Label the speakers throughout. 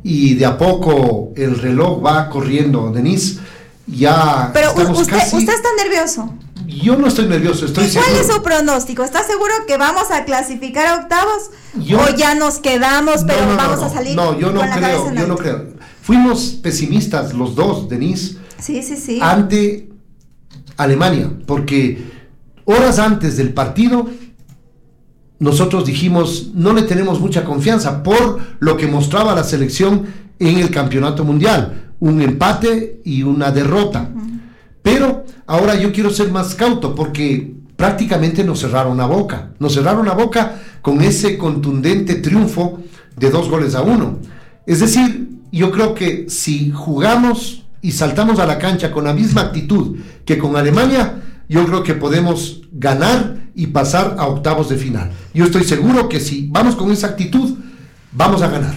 Speaker 1: y de a poco el reloj va corriendo, Denise. Ya
Speaker 2: pero
Speaker 1: estamos casi...
Speaker 2: usted está nervioso.
Speaker 1: Yo no estoy nervioso, estoy seguro.
Speaker 2: ¿Cuál es su pronóstico? ¿Está seguro que vamos a clasificar a octavos? ¿O ya nos quedamos, pero vamos a salir
Speaker 1: con la cabeza en alto? Yo no creo. Fuimos pesimistas los dos, Denise.
Speaker 2: Sí.
Speaker 1: Ante Alemania, porque horas antes del partido nosotros dijimos no le tenemos mucha confianza por lo que mostraba la selección en el campeonato mundial, un empate y una derrota. Pero ahora yo quiero ser más cauto porque prácticamente nos cerraron la boca con ese contundente triunfo de 2-1. Es decir, yo creo que si jugamos y saltamos a la cancha con la misma actitud que con Alemania, yo creo que podemos ganar y pasar a octavos de final. Yo estoy seguro que si vamos con esa actitud, vamos a ganar.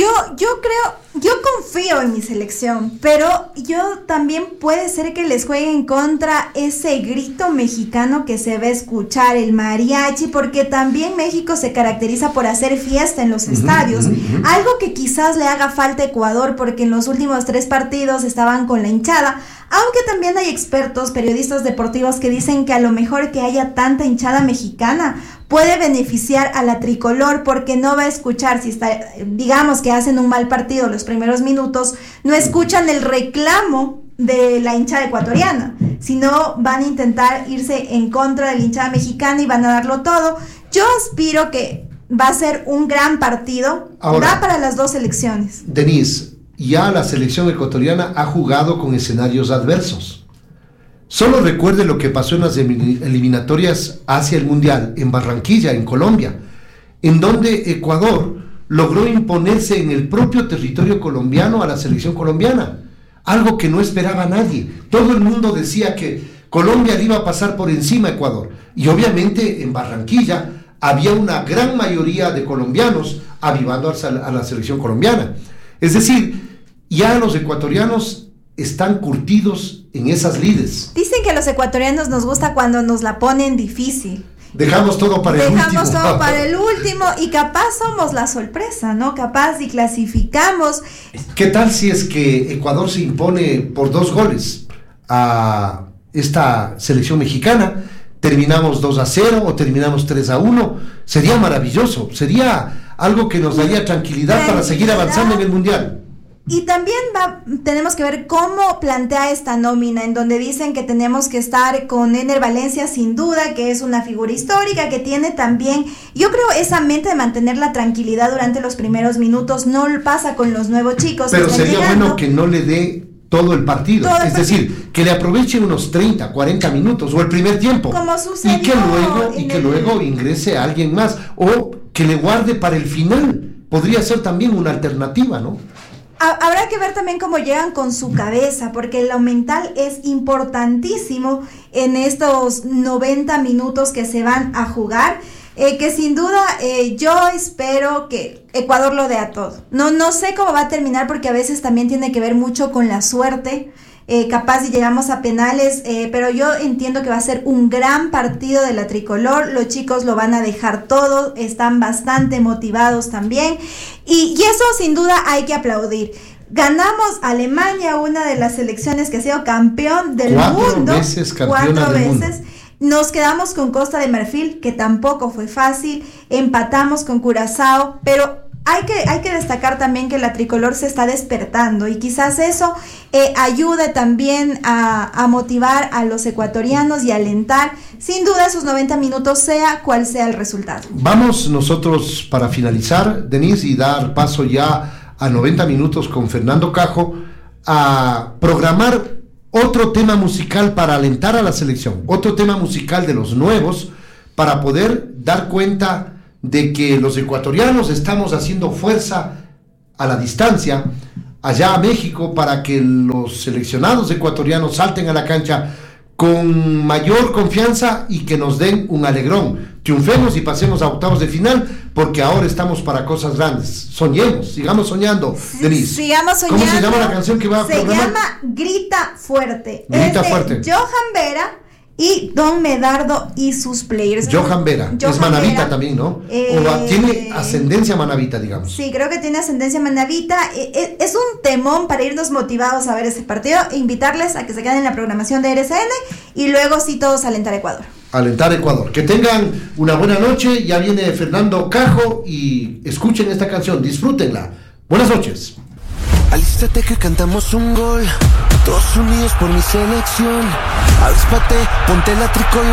Speaker 2: Yo confío en mi selección, pero yo también puede ser que les juegue en contra ese grito mexicano que se va a escuchar, el mariachi, porque también México se caracteriza por hacer fiesta en los estadios, algo que quizás le haga falta a Ecuador, porque en los últimos 3 partidos estaban con la hinchada, aunque también hay expertos, periodistas deportivos que dicen que a lo mejor que haya tanta hinchada mexicana puede beneficiar a la tricolor, porque no va a escuchar, si está, digamos que hacen un mal partido los primeros minutos, no escuchan el reclamo de la hinchada ecuatoriana, sino van a intentar irse en contra de la hinchada mexicana y van a darlo todo. Yo aspiro que va a ser un gran partido. Ahora, da para las dos selecciones.
Speaker 1: Denise, ya la selección ecuatoriana ha jugado con escenarios adversos. Solo recuerde lo que pasó en las eliminatorias hacia el Mundial, en Barranquilla, en Colombia, en donde Ecuador logró imponerse en el propio territorio colombiano a la selección colombiana, algo que no esperaba nadie. Todo el mundo decía que Colombia le iba a pasar por encima a Ecuador, y obviamente en Barranquilla había una gran mayoría de colombianos avivando a la selección colombiana. Es decir, ya los ecuatorianos están curtidos en esas lides.
Speaker 2: Dicen que a los ecuatorianos nos gusta cuando nos la ponen difícil.
Speaker 1: Dejamos todo para el último
Speaker 2: Y capaz somos la sorpresa, ¿no? Capaz y clasificamos.
Speaker 1: ¿Qué tal si es que Ecuador se impone por 2 goles a esta selección mexicana? Terminamos 2-0 o terminamos 3-1. Sería maravilloso. Sería algo que nos daría tranquilidad para seguir avanzando en el Mundial.
Speaker 2: Y también tenemos que ver cómo plantea esta nómina, en donde dicen que tenemos que estar con Ener Valencia, sin duda, que es una figura histórica, que tiene también, yo creo, esa mente de mantener la tranquilidad durante los primeros minutos. No pasa con los nuevos chicos.
Speaker 1: Pero sería bueno que no le dé todo el partido, decir, que le aproveche unos 30, 40 minutos o el primer tiempo,
Speaker 2: como sucedió,
Speaker 1: y que luego ingrese a alguien más, o que le guarde para el final. Podría ser también una alternativa, ¿no?
Speaker 2: Habrá que ver también cómo llegan con su cabeza, porque lo mental es importantísimo en estos 90 minutos que se van a jugar, que sin duda yo espero que Ecuador lo dé a todo. No sé cómo va a terminar, porque a veces también tiene que ver mucho con la suerte. Capaz si llegamos a penales, pero yo entiendo que va a ser un gran partido de la tricolor. Los chicos lo van a dejar todo, están bastante motivados también, y eso sin duda hay que aplaudir. Ganamos a Alemania, una de las selecciones que ha sido campeón del mundo, 4 veces. Nos quedamos con Costa de Marfil, que tampoco fue fácil, empatamos con Curazao, pero hay que destacar también que la tricolor se está despertando, y quizás eso ayude también a motivar a los ecuatorianos y a alentar, sin duda, esos 90 minutos, sea cual sea el resultado.
Speaker 1: Vamos nosotros, para finalizar, Denise, y dar paso ya a 90 minutos con Fernando Cajo, a programar otro tema musical para alentar a la selección, otro tema musical de los nuevos, para poder dar cuenta de que los ecuatorianos estamos haciendo fuerza a la distancia allá a México, para que los seleccionados ecuatorianos salten a la cancha con mayor confianza y que nos den un alegrón, triunfemos y pasemos a octavos de final, porque ahora estamos para cosas grandes. Soñemos, sigamos soñando, Denise.
Speaker 2: Sigamos soñando.
Speaker 1: ¿Cómo se llama la canción que va a programar?
Speaker 2: Se llama Grita Fuerte.
Speaker 1: Grita Fuerte.
Speaker 2: Johan Vera, y Don Medardo y sus players.
Speaker 1: Johan Vera, es manabita también, ¿no? O tiene ascendencia manabita, digamos.
Speaker 2: Sí, creo que tiene ascendencia manabita. Es un temón para irnos motivados a ver ese partido e invitarles a que se queden en la programación de RCN y luego sí todos alentar a Ecuador.
Speaker 1: Alentar a Ecuador. Que tengan una buena noche. Ya viene Fernando Cajo y escuchen esta canción, disfrútenla. Buenas noches.
Speaker 3: Alístate que cantamos un gol, todos unidos por mi selección. Avíspate, ponte la tricolor.